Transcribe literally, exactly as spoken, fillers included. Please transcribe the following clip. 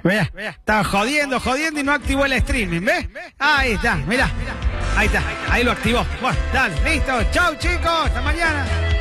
Mirá, estaba jodiendo, jodiendo y no activó el streaming, ¿ves? Ahí está, mirá. Ahí está, ahí lo activó. Bueno, dale, listo. Chau, chicos, hasta mañana.